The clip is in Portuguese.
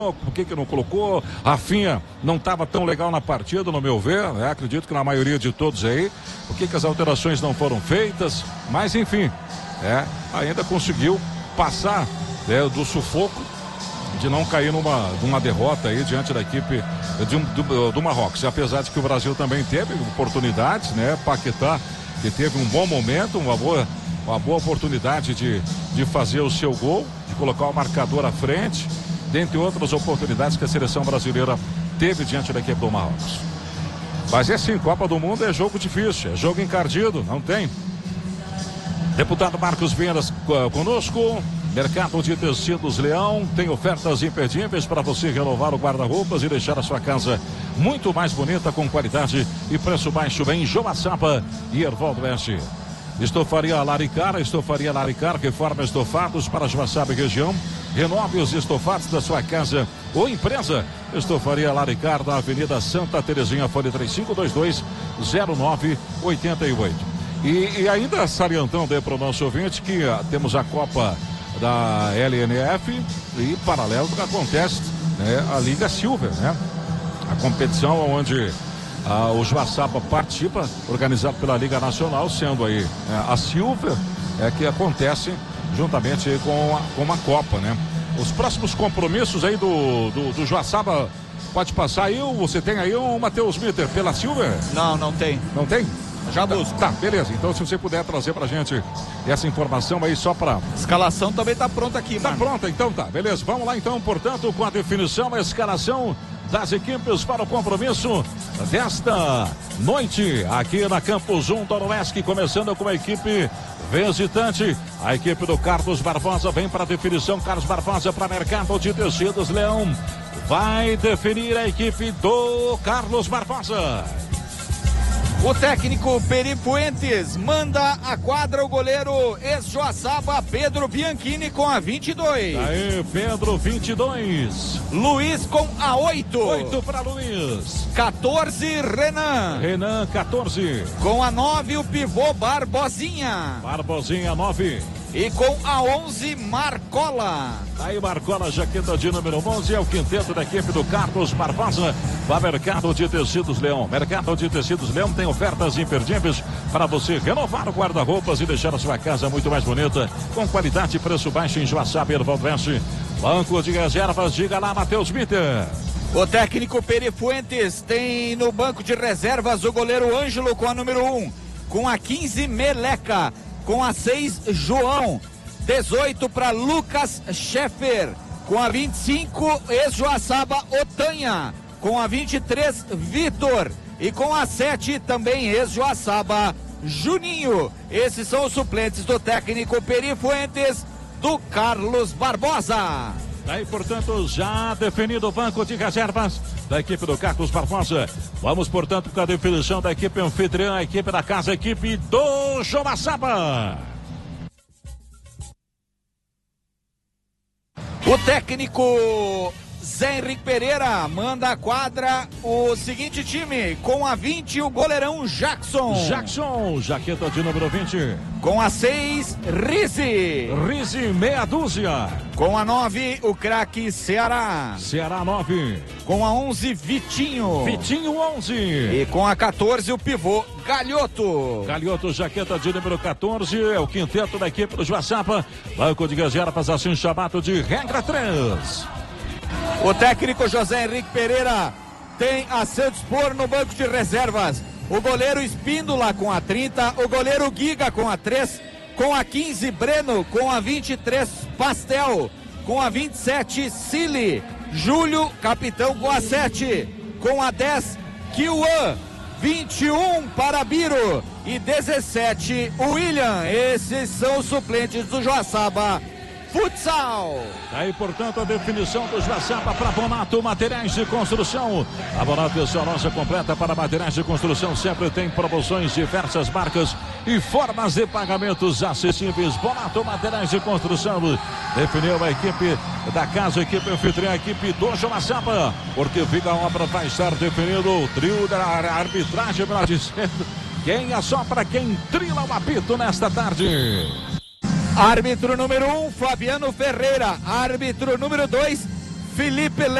Por que não colocou? Rafinha não estava tão legal na partida, no meu ver, né? Acredito que na maioria de todos aí. Por que as alterações não foram feitas? Mas enfim, ainda conseguiu passar do sufoco de não cair numa derrota aí diante da equipe do Marrocos. E apesar de que o Brasil também teve oportunidades, né? Paquetá, que teve um bom momento, uma boa oportunidade de fazer o seu gol, de colocar o marcador à frente, dentre outras oportunidades que a seleção brasileira teve diante da equipe do Marrocos. Mas é assim, Copa do Mundo é jogo difícil, é jogo encardido, não tem. Deputado Marcos Vendas conosco. Mercado de Tecidos Leão tem ofertas imperdíveis para você renovar o guarda-roupas e deixar a sua casa muito mais bonita, com qualidade e preço baixo em Joaçaba e Ervaldo Oeste. Estofaria Laricar, reforma estofados para Joaçaba e região. Renove os estofados da sua casa ou empresa. Estofaria Laricar, da Avenida Santa Terezinha, fone 3522-0988. E ainda salientando para o nosso ouvinte que temos a Copa da LNF e paralelo do que acontece, né, a Liga Silver, né? A competição onde o Joaçaba participa, organizado pela Liga Nacional, sendo aí a Silver, que acontece juntamente com a Copa, né? Os próximos compromissos aí do Joaçaba, pode passar aí, você tem aí o Matheus Mitter pela Silver? Não tem. Não tem? Já busco. Tá, beleza. Então, se você puder trazer pra gente essa informação aí só pra... Escalação também tá pronta aqui, mano. Tá pronta, então tá. Beleza. Vamos lá, então, portanto, com a definição, a escalação das equipes para o compromisso desta noite aqui na Campus 1 do Noroeste, começando com a equipe visitante. A equipe do Carlos Barbosa vem para a definição. Carlos Barbosa para Mercado de Tecidos Leão. Vai definir a equipe do Carlos Barbosa. O técnico Peri Fuentes manda a quadra o goleiro ex-Joaçaba Pedro Bianchini com a 22. Aí, Pedro, 22. Luiz com a 8. 8 para Luiz. 14, Renan. Renan, 14. Com a 9, o pivô Barbosinha. Barbosinha, 9. E com a 11, Marcola. Aí Marcola, jaqueta de número 11, é o quinteto da equipe do Carlos Barbosa. Vai Mercado de Tecidos Leão. Mercado de Tecidos Leão tem ofertas imperdíveis para você renovar o guarda-roupas e deixar a sua casa muito mais bonita, com qualidade e preço baixo em Joaçaba e Ervaldo Oeste. Banco de reservas, diga lá, Matheus Mitter. O técnico Peri Fuentes tem no banco de reservas o goleiro Ângelo com a número 1, com a 15, Meleca. Com a 6, João. 18 para Lucas Scheffer. Com a 25, ex-Joaçaba, Otanha. Com a 23, Vitor. E com a 7, também ex-Joaçaba, Juninho. Esses são os suplentes do técnico Peri Fuentes, do Carlos Barbosa. Daí, portanto, já definido o banco de reservas da equipe do Carlos Barbosa. Vamos, portanto, com a definição da equipe anfitriã, a equipe da casa, a equipe do Joaçaba. O técnico Zé Henrique Pereira manda a quadra o seguinte time: com a 20, o goleirão Jackson. Jackson, jaqueta de número 20. Com a 6, Rizzi. Rizzi, meia dúzia. Com a 9, o craque Ceará. Ceará, 9. Com a 11, Vitinho. Vitinho, 11. E com a 14, o pivô Galhoto. Galhoto, jaqueta de número 14. É o quinteto da equipe do Joaçaba. Banco de reservas, assim chamado de regra 3. O técnico José Henrique Pereira tem a seu dispor no banco de reservas o goleiro Espíndola com a 30, o goleiro Giga com a 3, com a 15, Breno, com a 23, Pastel, com a 27, Cili, Júlio, capitão com a 7, com a 10, Kiwan, 21 para Biro e 17, William. Esses são os suplentes do Joaçaba Futsal. Aí, portanto, a definição do Joaçaba para Bonato Materiais de Construção. A Bonato é sua loja completa para materiais de construção. Sempre tem promoções, diversas marcas e formas de pagamentos acessíveis. Bonato Materiais de Construção definiu a equipe da casa, a equipe anfitriã, a equipe do Joaçaba, porque fica a obra, vai estar definido o trio da arbitragem, melhor dizendo, quem assopra, quem trila o apito nesta tarde. Árbitro número 1, Fabiano Ferreira. Árbitro número 2, Felipe